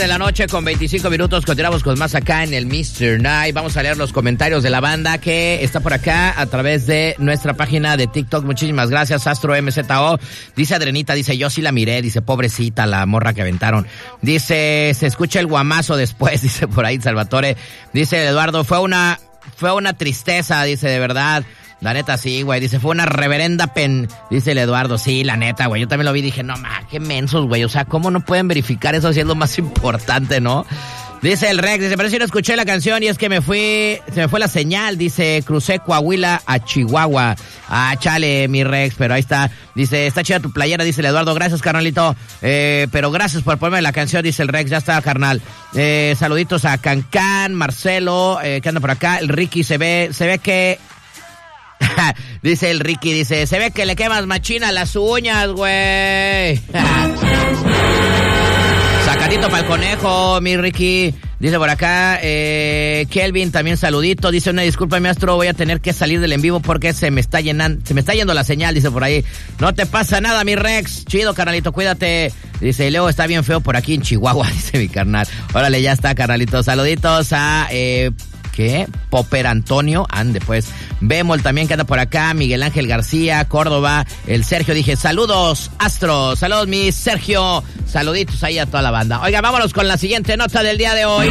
de la noche con 25 minutos. Continuamos con más acá en el Mr. Night. Vamos a leer los comentarios de la banda que está por acá a través de nuestra página de TikTok. Muchísimas gracias, Astro MZO. Dice Adrenita, dice, yo sí la miré. Dice, pobrecita la morra que aventaron. Dice, se escucha el guamazo después. Dice por ahí Salvatore. Dice Eduardo, fue una tristeza, dice, de verdad. La neta, sí, güey. Dice, fue una reverenda dice el Eduardo. Sí, la neta, güey. Yo también lo vi y dije, no, qué mensos, güey. O sea, ¿cómo no pueden verificar eso si es lo más importante, no? Dice el Rex, dice, pero si no escuché la canción y es que se me fue la señal. Dice, crucé Coahuila a Chihuahua. Ah, chale, mi Rex, pero ahí está. Dice, está chida tu playera, dice el Eduardo. Gracias, carnalito. Pero gracias por ponerme la canción, dice el Rex. Ya está, carnal. Saluditos a Cancán, Marcelo, que anda por acá. El Ricky se ve que... dice el Ricky, dice, se ve que le quemas machina las uñas, güey. Sacadito para el conejo, mi Ricky. Dice por acá, Kelvin, también saludito. Dice, una disculpa, maestro, voy a tener que salir del en vivo porque se me está yendo la señal, dice por ahí. No te pasa nada, mi Rex. Chido, carnalito, cuídate. Dice, Leo, está bien feo por aquí en Chihuahua, dice mi carnal. Órale, ya está, carnalito. Saluditos a... ¿qué? Popper Antonio, ande pues. Bemol también que anda por acá, Miguel Ángel García, Córdoba, el Sergio, dije, saludos, Astro, saludos mi Sergio, saluditos ahí a toda la banda. Oiga, vámonos con la siguiente nota del día de hoy.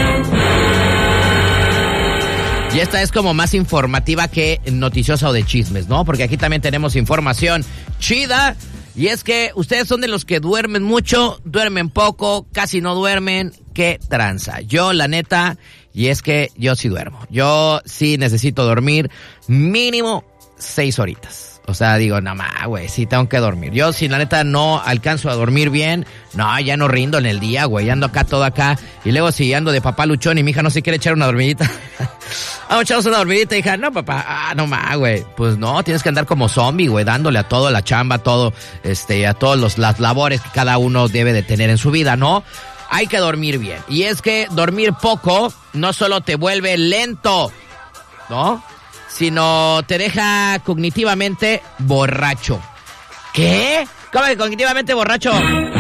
Y esta es como más informativa que noticiosa o de chismes, ¿no? Porque aquí también tenemos información chida. Y es que ustedes son de los que duermen mucho, duermen poco, casi no duermen. ¿Qué tranza? Yo, la neta, y es que yo sí duermo. Yo sí necesito dormir mínimo 6 horitas. O sea, digo, nada más, güey, sí tengo que dormir. Yo, si la neta no alcanzo a dormir bien, no, ya no rindo en el día, güey. Ando acá, todo acá. Y luego si ando de papá luchón y mi hija no se quiere echar una dormidita. Vamos a echarnos una dormidita, hija. No, papá, no más, güey. Pues no, tienes que andar como zombie, güey, dándole a todo, a la chamba, a todo, a todos las labores que cada uno debe de tener en su vida, ¿no? Hay que dormir bien. Y es que dormir poco no solo te vuelve lento, ¿no? Sino te deja cognitivamente borracho. ¿Qué? ¿Cómo que cognitivamente borracho?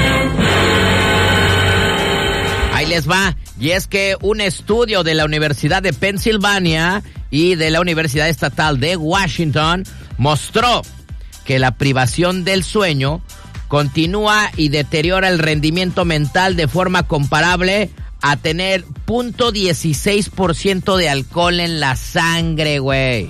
Ahí les va. Y es que un estudio de la Universidad de Pensilvania y de la Universidad Estatal de Washington mostró que la privación del sueño continúa y deteriora el rendimiento mental de forma comparable a tener 0.16% de alcohol en la sangre, güey.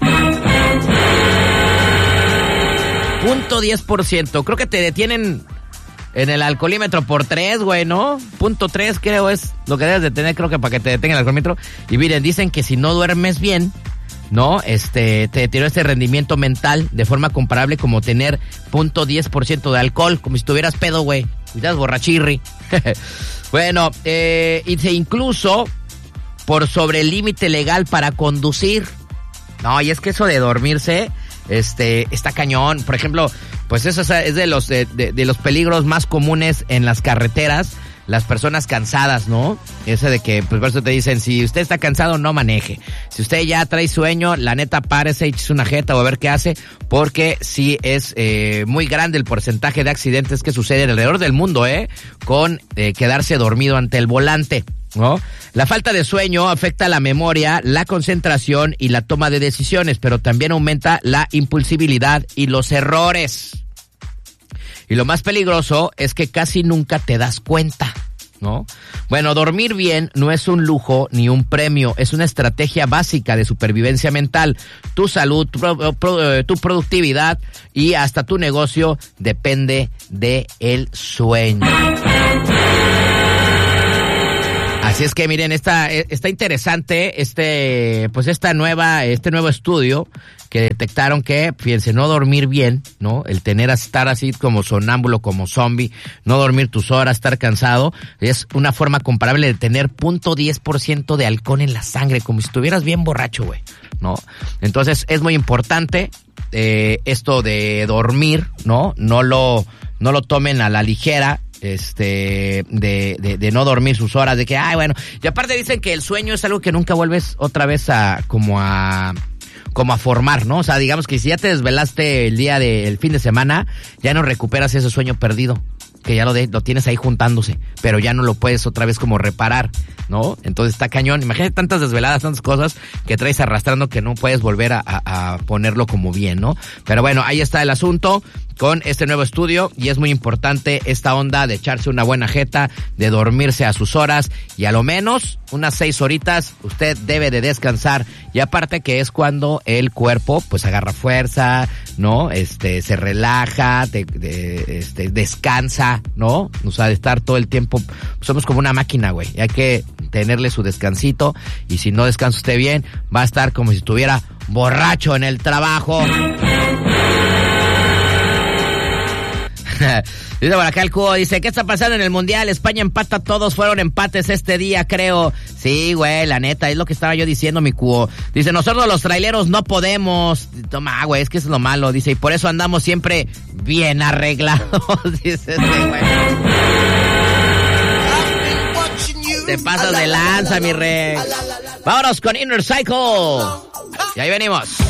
0.10%. Creo que te detienen en el alcoholímetro por 3, güey, ¿no? 0.3 creo es lo que debes de tener, creo que para que te detenga el alcoholímetro. Y miren, dicen que si no duermes bien, ¿no? Te deteriora este rendimiento mental de forma comparable como tener 0.10% de alcohol, como si tuvieras pedo, güey. Cuidas borrachirri. Bueno, incluso por sobre el límite legal para conducir. No, y es que eso de dormirse, está cañón. Por ejemplo, pues eso es de los peligros más comunes en las carreteras. Las personas cansadas, ¿no? Ese de que, pues por eso te dicen, si usted está cansado, no maneje. Si usted ya trae sueño, la neta, párese, échese una jeta o a ver qué hace, porque sí es muy grande el porcentaje de accidentes que suceden alrededor del mundo, con quedarse dormido ante el volante, ¿no? La falta de sueño afecta la memoria, la concentración y la toma de decisiones, pero también aumenta la impulsibilidad y los errores. Y lo más peligroso es que casi nunca te das cuenta, ¿no? Bueno, dormir bien no es un lujo ni un premio, es una estrategia básica de supervivencia mental. Tu salud, tu productividad y hasta tu negocio depende de el sueño. Así es que miren, está interesante este nuevo estudio que detectaron que, fíjense, no dormir bien, ¿no? El estar así como sonámbulo, como zombie, no dormir tus horas, estar cansado, es una forma comparable de tener 0.10% de alcohol en la sangre, como si estuvieras bien borracho, güey, ¿no? Entonces, es muy importante esto de dormir, ¿no? No lo tomen a la ligera. De no dormir sus horas, de que, bueno, y aparte dicen que el sueño es algo que nunca vuelves otra vez como a formar, ¿no? O sea, digamos que si ya te desvelaste el fin de semana, ya no recuperas ese sueño perdido, que ya lo tienes ahí juntándose, pero ya no lo puedes otra vez como reparar, ¿no? Entonces está cañón. Imagínate tantas desveladas, tantas cosas que traes arrastrando que no puedes volver a ponerlo como bien, ¿no? Pero bueno, ahí está el asunto con este nuevo estudio, y es muy importante esta onda de echarse una buena jeta, de dormirse a sus horas, y a lo menos unas 6 horitas usted debe de descansar, y aparte que es cuando el cuerpo pues agarra fuerza, ¿no? Se relaja, descansa, ¿no? O sea, de estar todo el tiempo, somos como una máquina, güey, y hay que tenerle su descansito, y si no descansa usted bien, va a estar como si estuviera borracho en el trabajo. Dice por acá el cubo, dice, ¿qué está pasando en el Mundial? España empata, todos fueron empates este día, creo. Sí, güey, la neta, es lo que estaba yo diciendo, mi cubo. Dice, nosotros los traileros no podemos. Toma, güey, es que es lo malo. Dice, y por eso andamos siempre bien arreglados. Dice güey. Te pasas de lanza, mi rey. Vámonos con Inner Cycle. Y ahí venimos.